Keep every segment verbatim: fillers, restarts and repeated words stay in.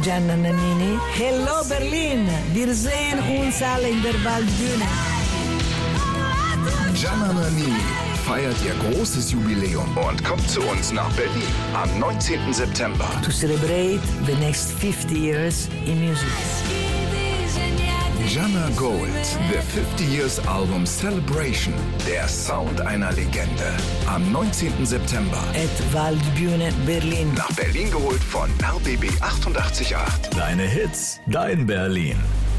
Gianna Nannini. Hello Berlin, wir sehen uns alle in der Waldbühne. Gianna Nannini feiert ihr großes Jubiläum und kommt zu uns nach Berlin am neunzehnten September. To celebrate the next fifty years in music. Gianna Gold, The fifty Years Album Celebration, der Sound einer Legende. Am neunzehnten September. At Waldbühne Berlin. Nach Berlin geholt von R B B achtundachtzig Komma acht. Deine Hits, dein Berlin.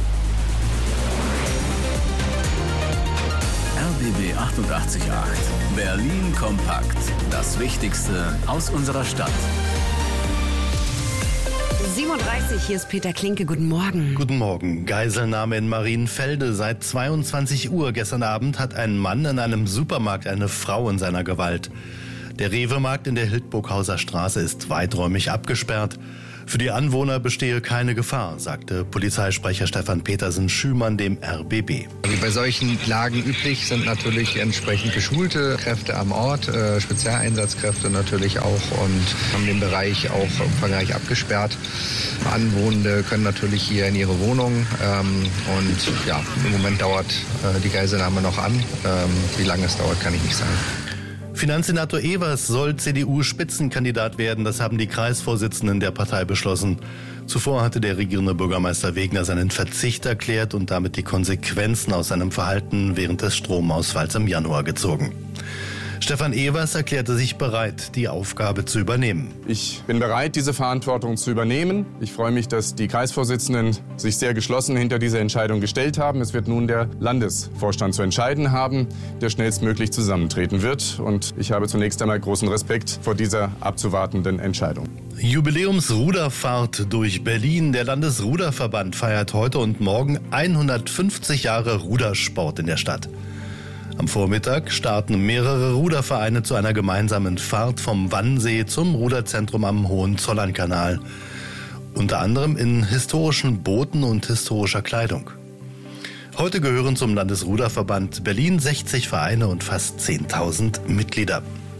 R B B achtundachtzig Komma acht. Berlin kompakt. Das Wichtigste aus unserer Stadt. siebenunddreißig, hier ist Peter Klinke. Guten Morgen. Guten Morgen. Geiselnahme in Marienfelde. Seit zweiundzwanzig Uhr gestern Abend hat ein Mann in einem Supermarkt eine Frau in seiner Gewalt. Der Rewe-Markt in der Hildburghauser Straße ist weiträumig abgesperrt. Für die Anwohner bestehe keine Gefahr, sagte Polizeisprecher Stefan Petersen-Schümann dem R B B. Wie bei solchen Lagen üblich sind natürlich entsprechend geschulte Kräfte am Ort, äh, Spezialeinsatzkräfte natürlich auch, und haben den Bereich auch umfangreich abgesperrt. Anwohnende können natürlich hier in ihre Wohnung ähm, und ja, im Moment dauert äh, die Geiselnahme noch an. Ähm, wie lange es dauert, kann ich nicht sagen. Finanzsenator Evers soll C D U-Spitzenkandidat werden, das haben die Kreisvorsitzenden der Partei beschlossen. Zuvor hatte der regierende Bürgermeister Wegner seinen Verzicht erklärt und damit die Konsequenzen aus seinem Verhalten während des Stromausfalls im Januar gezogen. Stefan Evers erklärte sich bereit, die Aufgabe zu übernehmen. Ich bin bereit, diese Verantwortung zu übernehmen. Ich freue mich, dass die Kreisvorsitzenden sich sehr geschlossen hinter diese Entscheidung gestellt haben. Es wird nun der Landesvorstand zu entscheiden haben, der schnellstmöglich zusammentreten wird. Und ich habe zunächst einmal großen Respekt vor dieser abzuwartenden Entscheidung. Jubiläumsruderfahrt durch Berlin. Der Landesruderverband feiert heute und morgen hundertfünfzig Jahre Rudersport in der Stadt. Am Vormittag starten mehrere Rudervereine zu einer gemeinsamen Fahrt vom Wannsee zum Ruderzentrum am Hohenzollernkanal. Unter anderem in historischen Booten und historischer Kleidung. Heute gehören zum Landesruderverband Berlin sechzig Vereine und fast zehntausend Mitglieder.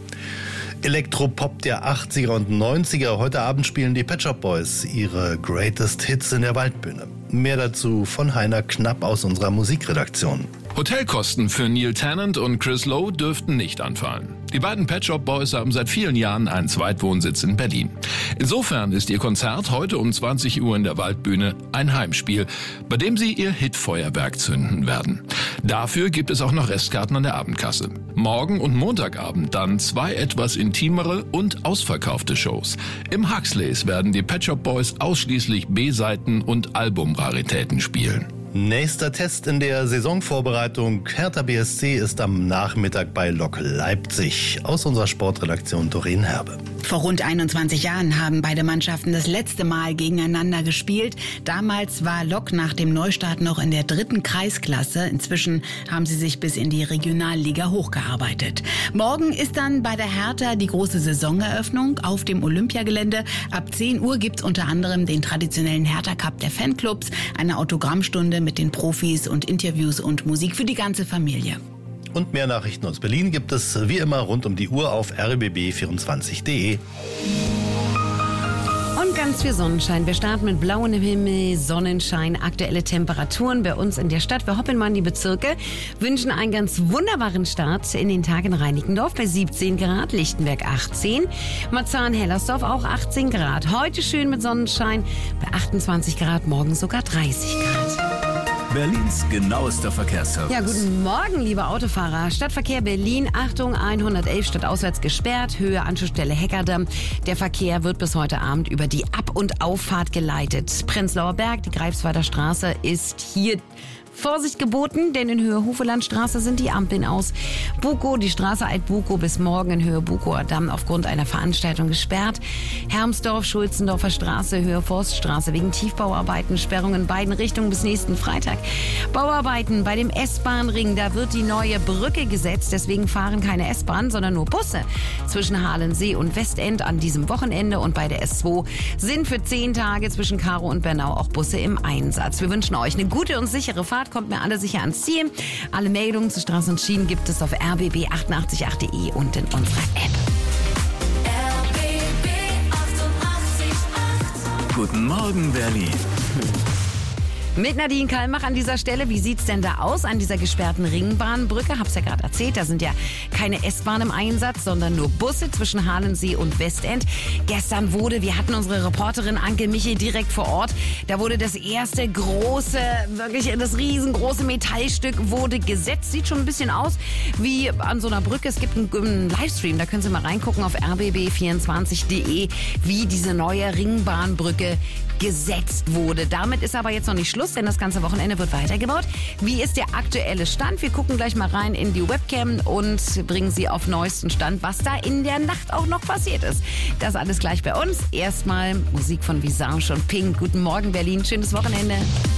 Elektropop der achtziger und neunziger. Heute Abend spielen die Pet Shop Boys ihre Greatest Hits in der Waldbühne. Mehr dazu von Heiner Knapp aus unserer Musikredaktion. Hotelkosten für Neil Tennant und Chris Lowe dürften nicht anfallen. Die beiden Pet Shop Boys haben seit vielen Jahren einen Zweitwohnsitz in Berlin. Insofern ist ihr Konzert heute um zwanzig Uhr in der Waldbühne ein Heimspiel, bei dem sie ihr Hitfeuerwerk zünden werden. Dafür gibt es auch noch Restkarten an der Abendkasse. Morgen und Montagabend dann zwei etwas intimere und ausverkaufte Shows. Im Huxleys werden die Pet Shop Boys ausschließlich B-Seiten und Albumraritäten spielen. Nächster Test in der Saisonvorbereitung. Hertha B S C ist am Nachmittag bei Lok Leipzig. Aus unserer Sportredaktion Doreen Herbe. Vor rund einundzwanzig Jahren haben beide Mannschaften das letzte Mal gegeneinander gespielt. Damals war Lok nach dem Neustart noch in der dritten Kreisklasse. Inzwischen haben sie sich bis in die Regionalliga hochgearbeitet. Morgen ist dann bei der Hertha die große Saisoneröffnung auf dem Olympiagelände. Ab zehn Uhr gibt's unter anderem den traditionellen Hertha Cup der Fanclubs, eine Autogrammstunde mit den Profis und Interviews und Musik für die ganze Familie. Und mehr Nachrichten aus Berlin gibt es wie immer rund um die Uhr auf r b b vierundzwanzig punkt d e. Und ganz viel Sonnenschein. Wir starten mit blauem Himmel, Sonnenschein, aktuelle Temperaturen bei uns in der Stadt. Wir hoppen mal in die Bezirke, wünschen einen ganz wunderbaren Start in den Tag in Reinickendorf bei siebzehn Grad, Lichtenberg achtzehn, Marzahn-Hellersdorf auch achtzehn Grad. Heute schön mit Sonnenschein bei achtundzwanzig Grad, morgen sogar dreißig Grad. Berlins genauester Verkehrsservice. Ja, guten Morgen, liebe Autofahrer. Stadtverkehr Berlin, Achtung, hundertelf stadtauswärts gesperrt, Höhe Anschlussstelle Heckerdamm. Der Verkehr wird bis heute Abend über die Ab- und Auffahrt geleitet. Prenzlauer Berg, die Greifswalder Straße ist hier Vorsicht geboten, denn in Höhe Hufelandstraße sind die Ampeln aus. Bukow, die Straße Alt-Bukow bis morgen in Höhe Bukower Damm aufgrund einer Veranstaltung gesperrt. Hermsdorf, Schulzendorfer Straße, Höhe Forststraße wegen Tiefbauarbeiten, Sperrung in beiden Richtungen bis nächsten Freitag. Bauarbeiten bei dem S-Bahn-Ring, da wird die neue Brücke gesetzt, deswegen fahren keine S-Bahn, sondern nur Busse zwischen Halensee und Westend an diesem Wochenende, und bei der S zwei sind für zehn Tage zwischen Karow und Bernau auch Busse im Einsatz. Wir wünschen euch eine gute und sichere Fahrt. Kommt mir alle sicher ans Ziel. Alle Meldungen zu Straßen und Schienen gibt es auf r b b achtundachtzig punkt acht punkt d e und in unserer App. R B B achtundachtzig Punkt acht Guten Morgen, Berlin. Mit Nadine Kalmach an dieser Stelle. Wie sieht's denn da aus an dieser gesperrten Ringbahnbrücke? Hab's ja gerade erzählt, da sind ja keine S-Bahn im Einsatz, sondern nur Busse zwischen Halensee und Westend. Gestern wurde, wir hatten unsere Reporterin Anke Michel direkt vor Ort, da wurde das erste große, wirklich das riesengroße Metallstück wurde gesetzt. Sieht schon ein bisschen aus wie an so einer Brücke. Es gibt einen, einen Livestream, da können Sie mal reingucken auf r b b vierundzwanzig punkt d e, wie diese neue Ringbahnbrücke gesetzt wurde. Damit ist aber jetzt noch nicht Schluss, denn das ganze Wochenende wird weitergebaut. Wie ist der aktuelle Stand? Wir gucken gleich mal rein in die Webcam und bringen Sie auf neuesten Stand, was da in der Nacht auch noch passiert ist. Das alles gleich bei uns. Erstmal Musik von Visage und Pink. Guten Morgen, Berlin. Schönes Wochenende.